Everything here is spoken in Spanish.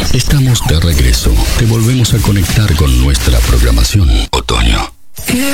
Estamos de regreso. Te volvemos a conectar con nuestra programación. Otoño.